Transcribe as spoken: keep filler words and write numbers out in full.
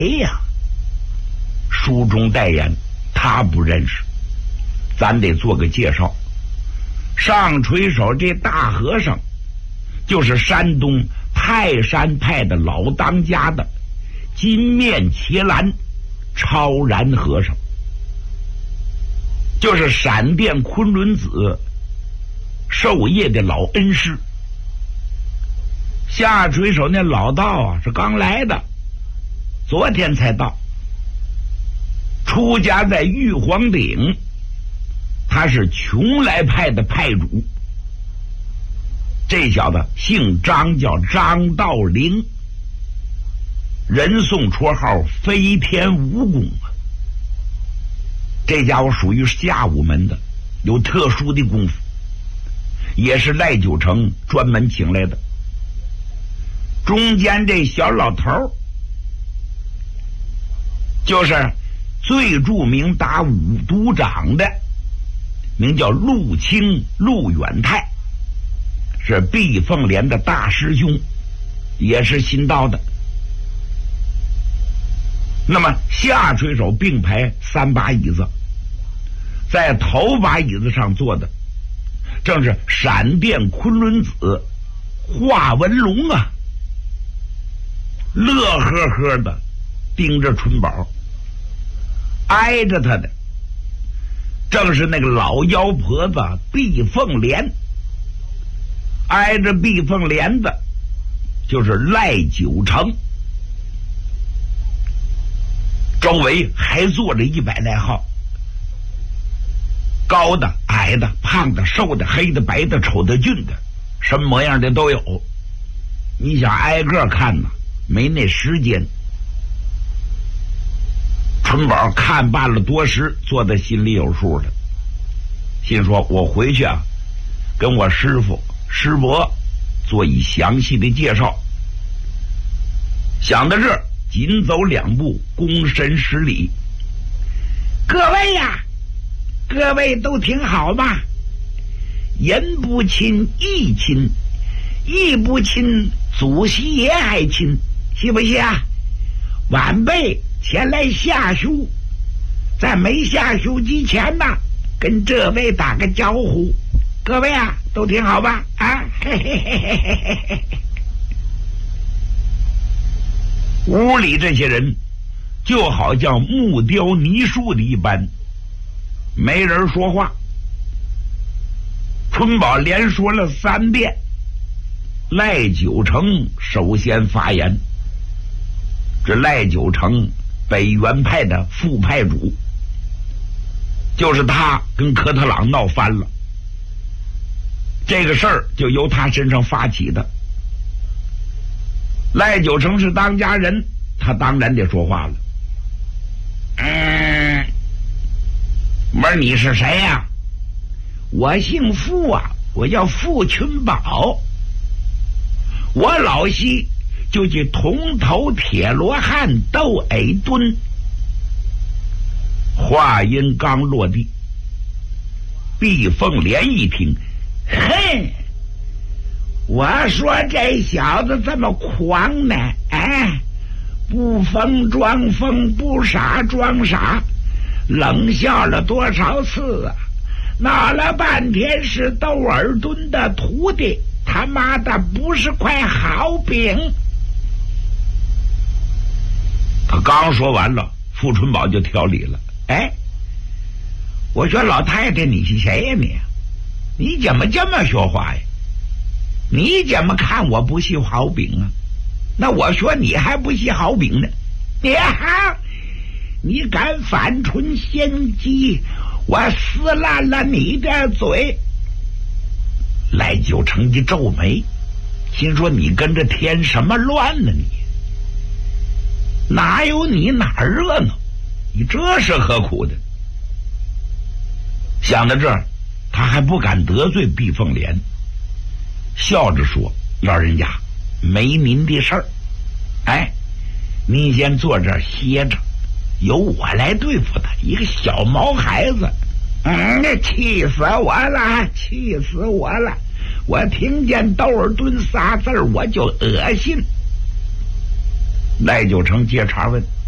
哎呀，书中代言，他不认识，咱得做个介绍。上垂手这大和尚，就是山东泰山派的老当家的金面伽蓝超然和尚，就是闪电昆仑子授业的老恩师。下垂手那老道啊，是刚来的，昨天才到，出家在玉皇顶，他是邛崃派的派主。这小子姓张，叫张道陵，人送绰号飞天蜈蚣啊。这家伙属于下武门的，有特殊的功夫，也是赖九成专门请来的。中间这小老头就是最著名打五毒掌的，名叫陆清陆远泰，是碧凤莲的大师兄，也是新到的。那么下垂手并排三把椅子，在头把椅子上坐的正是闪电昆仑子华文龙啊，乐呵呵的盯着春宝。挨着他的正是那个老妖婆子碧凤莲，挨着碧凤莲的就是赖九成，周围还坐着一百来号，高的矮的胖的瘦的黑的白的丑的俊的，什么模样的都有。你想挨个看呢，没那时间。春宝看罢了多时，坐在心里有数了，心说我回去啊，跟我师傅师伯做以详细的介绍。想到这儿，紧走两步，躬身施礼。各位呀、啊，各位都挺好吧？人不亲义亲，义不亲祖师爷还亲，信不信啊？晚辈前来下书，在没下书之前呢，跟这位打个招呼。各位啊，都挺好吧？啊，嘿嘿嘿嘿嘿嘿。屋里这些人就好像木雕泥塑的一般，没人说话。春宝连说了三遍，赖九成首先发言。这赖九成北元派的副派主，就是他跟科特朗闹翻了，这个事儿就由他身上发起的。赖九成是当家人，他当然得说话了。嗯，问你是谁呀、啊？我姓傅啊，我叫傅群宝。我老西就去铜头铁罗汉斗矮墩。话音刚落地，碧凤莲一听，嘿，我说这小子这么狂呢，哎，不疯装疯，不傻装傻，冷笑了多少次啊！闹了半天是窦尔敦的徒弟，他妈的不是块好饼。他刚说完了，傅春宝就挑理了。哎，我说老太太你是谁呀你？你怎么这么说话呀？你怎么看我不是好饼啊？那我说你还不是好饼呢？你好，你敢反唇相讥，我撕烂了你的嘴！赖九成一皱眉，心说你跟着添什么乱呢？你哪有你哪儿热闹？你这是何苦的？想到这儿，他还不敢得罪碧凤莲，笑着说：“老人家，没您的事儿，哎，您先坐这儿歇着，由我来对付他，一个小毛孩子。”嗯，气死我了，气死我了！我听见窦尔敦仨字儿我就恶心。赖九成接茬问：“